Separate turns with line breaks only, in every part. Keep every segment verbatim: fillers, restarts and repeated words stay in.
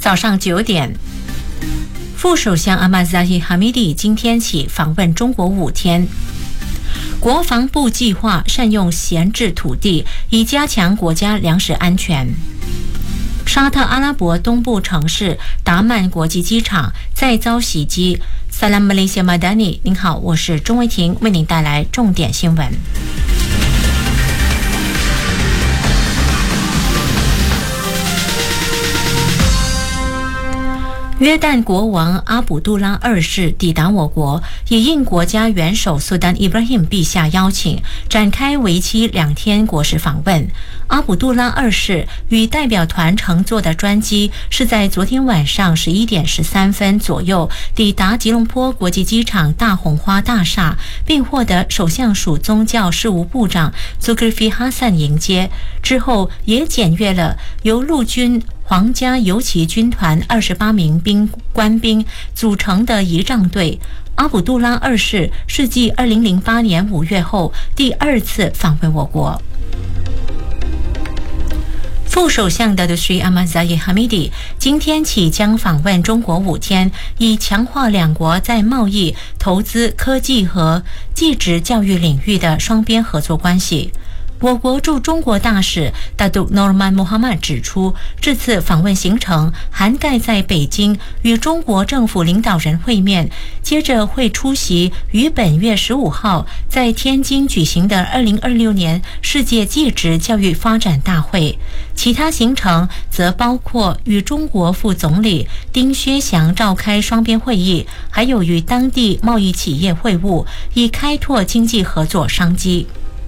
早上九点，副首相阿马扎希哈米蒂今天起访问中国五天。国防部计划善用闲置土地，以加强国家粮食安全。沙特阿拉伯东部城市达曼国际机场再遭袭击。萨拉姆雷西马达尼，您好，我是钟维婷，为您带来重点新闻。约旦国王阿卜杜拉二世抵达我国，也应国家元首苏丹伊布拉欣陛下邀请，展开为期两天国事访问。阿卜杜拉二世与代表团乘坐的专机是在昨天晚上十一点十三分左右抵达吉隆坡国际机场大红花大厦，并获得首相署宗教事务部长苏格菲哈散迎接。之后也检阅了由陆军皇家游骑军团二十八名兵官兵组成的仪仗队。阿卜杜拉二世是继二零零八年五月后第二次访问我国。副首相的Sri Ahmad Zahid Hamidi今天起将访问中国五天，以强化两国在贸易、投资、科技和技职教育领域的双边合作关系。我国驻中国大使Datuk Norman Mohamad指出，这次访问行程涵盖在北京与中国政府领导人会面，接着会出席于本月十五号在天津举行的二零二六年世界技职教育发展大会。其他行程则包括与中国副总理丁薛祥召开双边会议，还有与当地贸易企业会晤，以开拓经济合作商机。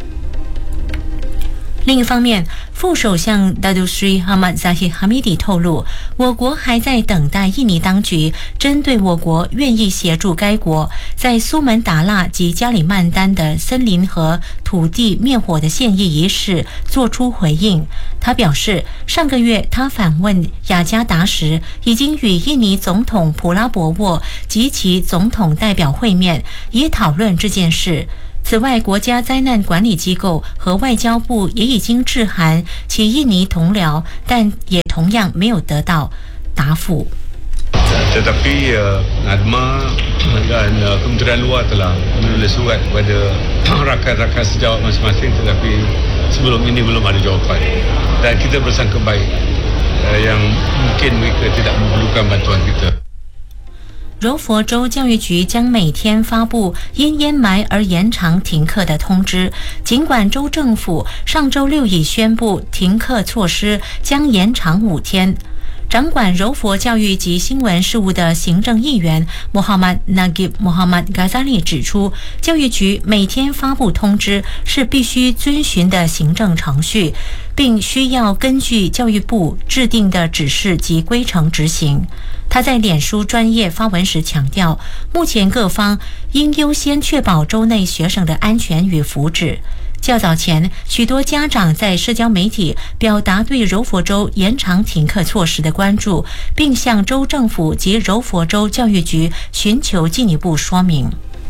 另一方面，副首相 Datuk Sri Ahmad Zahid Hamidi 透露，我国还在等待印尼当局针对我国愿意协助该国在苏门答腊及加里曼丹的森林和土地灭火的现役一事作出回应。他表示，上个月他访问雅加达时，已经与印尼总统普拉博沃及其总统代表会面，以讨论这件事。此外，国家灾难管理机构和外交部也已经致函其印尼同僚，但也同样没有得到答复。
Tetapi Nadma dan Kementerian Luar telah menulis surat kepada rakan-rakan sejawat masing-masing, tetapi sebelum ini belum ada jawapan. Dan kita bersangka baik yang mungkin mereka tidak memerlukan bantuan kita.
柔佛州教育局将每天发布因烟霾而延长停课的通知。尽管州政府上周六已宣布停课措施将延长五天，掌管柔佛教育及新闻事务的行政议员 Muhammad Nagib Muhammad Ghazali 指出，教育局每天发布通知是必须遵循的行政程序，并需要根据教育部制定的指示及规程执行。他在脸书专页发文时强调，目前各方应优先确保州内学生的安全与福祉。较早前，许多家长在社交媒体表达对柔佛州延长停课措施的关注，并向州政府及柔佛州教育局寻求进一步说明。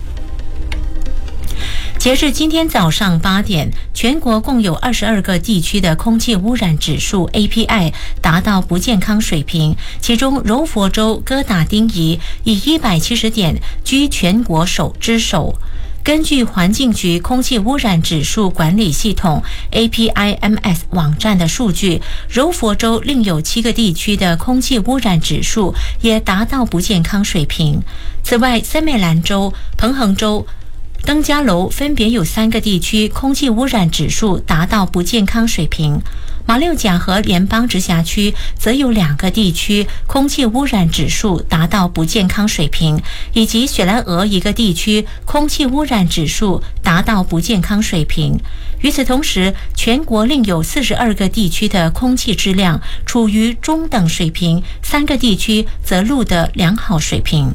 截至今天早上八点，全国共有二十二个地区的空气污染指数 A P I 达到不健康水平，其中柔佛州哥打丁仪以一百七十点居全国首之首。根据环境局空气污染指数管理系统 A P I M S 网站的数据，柔佛州另有七个地区的空气污染指数也达到不健康水平。此外，森美兰州、彭亨州、登嘉楼分别有三个地区空气污染指数达到不健康水平，马六甲和联邦直辖区则有两个地区空气污染指数达到不健康水平，以及雪兰莪一个地区空气污染指数达到不健康水平。与此同时，全国另有四十二个地区的空气质量处于中等水平，三个地区则录得良好水平。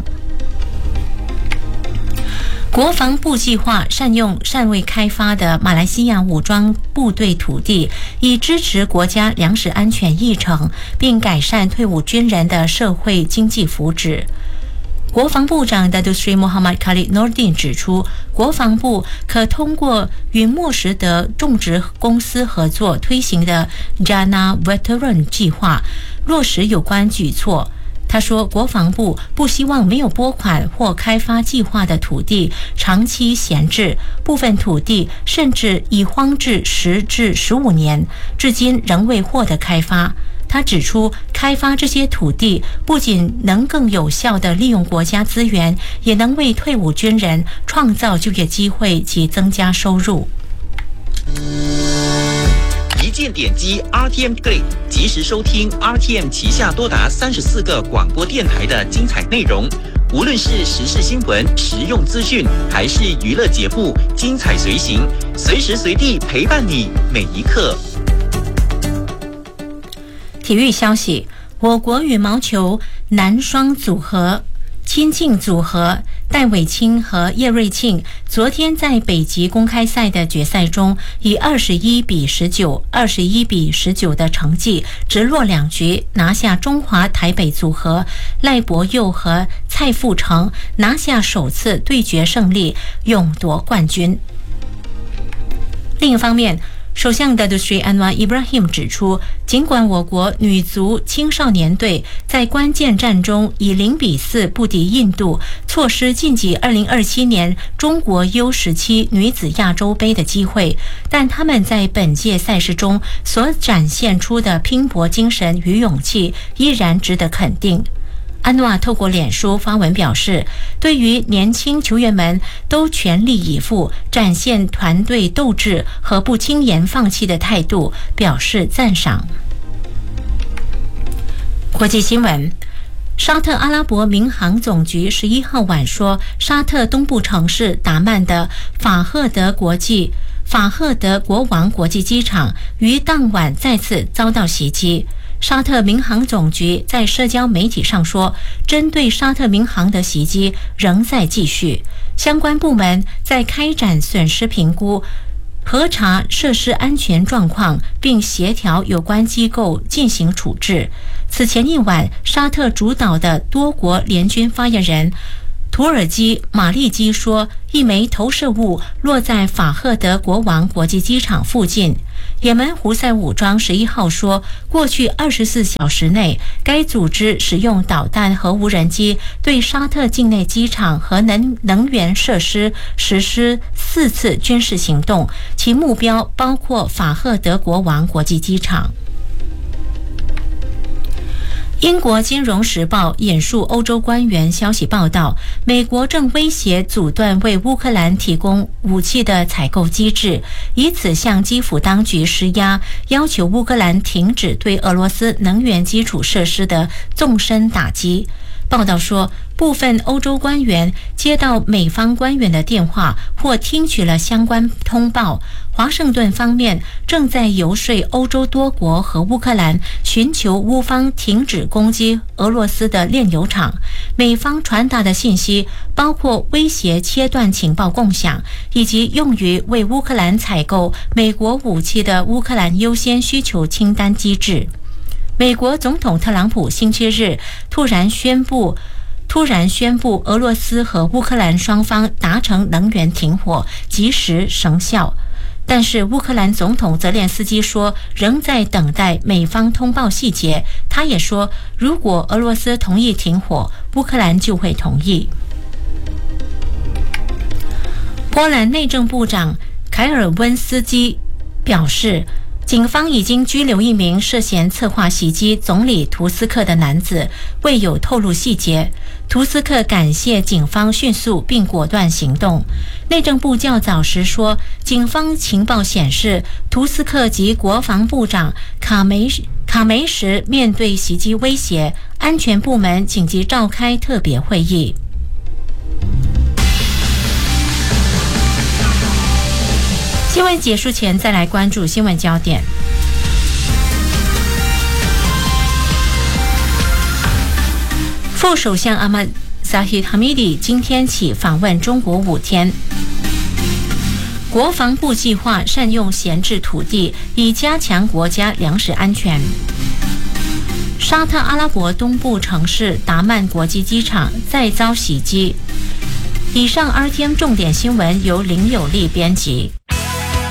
国防部计划善用尚未开发的马来西亚武装部队土地，以支持国家粮食安全议程，并改善退伍军人的社会经济福祉。 国防部长 Datuk Seri Muhammad Khalid Nordin 指出，国防部可通过与莫什德种植公司合作推行的 Jana Veteran 计划，落实有关举措。他说，国防部不希望没有拨款或开发计划的土地长期闲置，部分土地甚至已荒置十至十五年，至今仍未获得开发。他指出，开发这些土地不仅能更有效地利用国家资源，也能为退伍军人创造就业机会及增加收入。
一键点击 R T M Click， 及时收听 R T M 旗下多达三十四个广播电台的精彩内容。无论是时事新闻、实用资讯，还是娱乐节目，精彩随行，随时随地陪伴你每一刻。
体育消息，我国羽毛球男双组合亲庆组合戴伟清和叶瑞庆昨天在北极公开赛的决赛中，以二十一比十九、二十一比十九的成绩直落两局，拿下中华台北组合赖博佑和蔡富成，拿下首次对决胜利，勇夺冠军。另一方面，首相 Datuk Seri Anwar Ibrahim 指出，尽管我国女足青少年队在关键战中以零比四不敌印度，错失晋级二零二七年中国 U 十七 女子亚洲杯的机会，但他们在本届赛事中所展现出的拼搏精神与勇气依然值得肯定。安诺透过脸书发文表示，对于年轻球员们都全力以赴，展现团队斗志和不轻言放弃的态度，表示赞赏。国际新闻，沙特阿拉伯民航总局十一号晚说，沙特东部城市达曼的法赫德国际法赫德国王国际机场于当晚再次遭到袭击。沙特民航总局在社交媒体上说，针对沙特民航的袭击仍在继续，相关部门在开展损失评估，核查设施安全状况，并协调有关机构进行处置。此前一晚，沙特主导的多国联军发言人土耳其马利基说，一枚投射物落在法赫德国王国际机场附近。也门胡塞武装十一号说，过去二十四小时内，该组织使用导弹和无人机对沙特境内机场和能能源设施实施四次军事行动，其目标包括法赫德国王国际机场。英国金融时报引述欧洲官员消息报道，美国正威胁阻断为乌克兰提供武器的采购机制，以此向基辅当局施压，要求乌克兰停止对俄罗斯能源基础设施的纵深打击。报道说，部分欧洲官员接到美方官员的电话或听取了相关通报。华盛顿方面正在游说欧洲多国和乌克兰，寻求乌方停止攻击俄罗斯的炼油厂。美方传达的信息包括威胁切断情报共享，以及用于为乌克兰采购美国武器的乌克兰优先需求清单机制。美国总统特朗普星期日突然宣布突然宣布俄罗斯和乌克兰双方达成能源停火，及时生效。但是乌克兰总统泽连斯基说，仍在等待美方通报细节。他也说，如果俄罗斯同意停火，乌克兰就会同意。波兰内政部长凯尔温斯基表示，警方已经拘留一名涉嫌策划袭击总理图斯克的男子，未有透露细节。图斯克感谢警方迅速并果断行动。内政部较早时说，警方情报显示，图斯克及国防部长卡梅卡梅什面对袭击威胁，安全部门紧急召开特别会议。新闻结束前，再来关注新闻焦点。副首相阿马扎希哈米迪今天起访问中国五天。国防部计划善用闲置土地，以加强国家粮食安全。 沙特阿拉伯东部城市达曼国际机场再遭袭击。以上 R T M 重点新闻由林有利编辑。